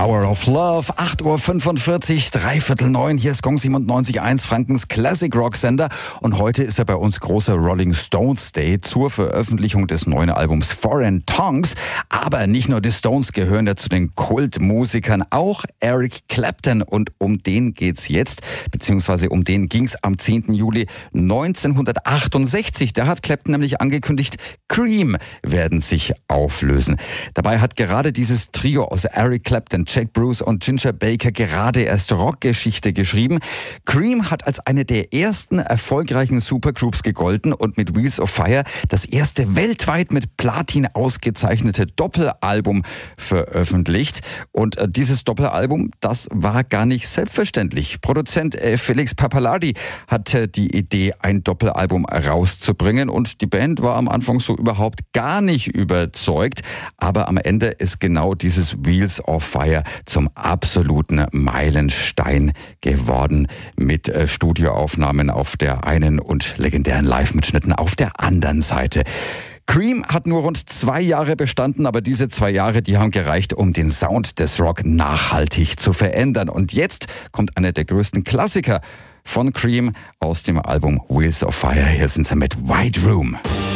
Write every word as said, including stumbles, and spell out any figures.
Hour of Love, acht Uhr fünfundvierzig, dreiviertel neun. Hier ist Gong siebenundneunzig Komma eins, Frankens Classic Rock Sender. Und heute ist ja bei uns großer Rolling Stones Day zur Veröffentlichung des neuen Albums Foreign Tongues. Aber nicht nur die Stones gehören ja zu den Kultmusikern, auch Eric Clapton. Und um den geht's jetzt, beziehungsweise um den ging's am zehnten Juli neunzehnhundertachtundsechzig. Da hat Clapton nämlich angekündigt, Cream werden sich auflösen. Dabei hat gerade dieses Trio aus Eric Clapton, Jack Bruce und Ginger Baker gerade erst Rockgeschichte geschrieben. Cream hat als eine der ersten erfolgreichen Supergroups gegolten und mit Wheels of Fire das erste weltweit mit Platin ausgezeichnete Doppelalbum veröffentlicht. Und äh, dieses Doppelalbum, das war gar nicht selbstverständlich. Produzent äh, Felix Pappalardi hatte die Idee, ein Doppelalbum rauszubringen, und die Band war am Anfang so überhaupt gar nicht überzeugt. Aber am Ende ist genau dieses Wheels of Fire zum absoluten Meilenstein geworden, mit äh, Studioaufnahmen auf der einen und legendären Live-Mitschnitten auf der anderen Seite. Cream hat nur rund zwei Jahre bestanden, aber diese zwei Jahre, die haben gereicht, um den Sound des Rock nachhaltig zu verändern. Und jetzt kommt einer der größten Klassiker von Cream aus dem Album Wheels of Fire. Hier sind sie mit White Room.